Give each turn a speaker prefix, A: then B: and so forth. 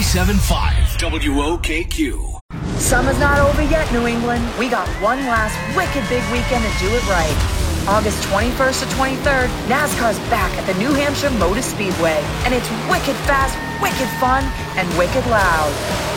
A: 97.5 WOKQ.
B: Summer's not over yet, New England. We got one last wicked big weekend to do it right. August 21st to 23rd, NASCAR's back at the New Hampshire Motor Speedway. And it's wicked fast, wicked fun, and wicked loud.